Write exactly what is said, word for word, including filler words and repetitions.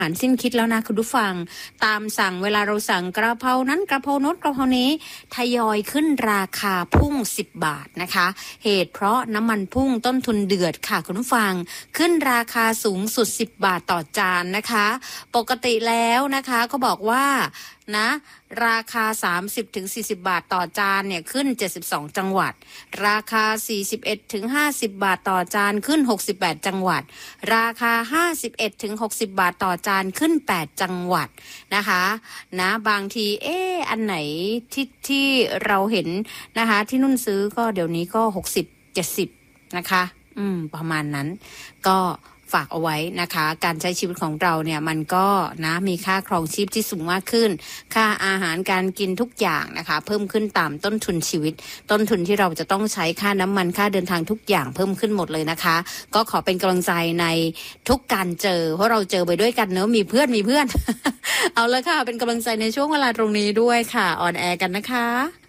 อาหารสิ้นคิดแล้วนะคุณผู้ฟังตามสั่งเวลาเราสั่งกระเพรานั้นกระเพราโน้นกระเพรานี้ทยอยขึ้นราคาพุ่งสิบบาทนะคะเหตุเพราะน้ำมันพุ่งต้นทุนเดือดค่ะคุณผู้ฟังขึ้นราคาสูงสุดสิบบาทต่อจานนะคะปกติแล้วนะคะเขาบอกว่านะราคา สามสิบถึงสี่สิบ บาทต่อจานเนี่ยขึ้นเจ็ดสิบสองจังหวัดราคา สี่สิบเอ็ดถึงห้าสิบ บาทต่อจานขึ้นหกสิบแปดจังหวัดราคา ห้าสิบเอ็ดถึงหกสิบ บาทต่อจานขึ้นแปดจังหวัดนะคะนะบางทีเอ๊ะอันไหนที่ที่เราเห็นนะคะที่นุ่นซื้อก็เดี๋ยวนี้ก็หกสิบ เจ็ดสิบนะคะอืมประมาณนั้นก็ฝากเอาไว้นะคะการใช้ชีวิตของเราเนี่ยมันก็นะมีค่าครองชีพที่สูงมากขึ้นค่าอาหารการกินทุกอย่างนะคะเพิ่มขึ้นตามต้นทุนชีวิตต้นทุนที่เราจะต้องใช้ค่าน้ำมันค่าเดินทางทุกอย่างเพิ่มขึ้นหมดเลยนะคะก็ขอเป็นกำลังใจในทุกการเจอเพราะเราเจอไปด้วยกันเนอะมีเพื่อนมีเพื่อน เอาละค่ะเป็นกำลังใจในช่วงเวลาตรงนี้ด้วยค่ะออนแอร์กันนะคะ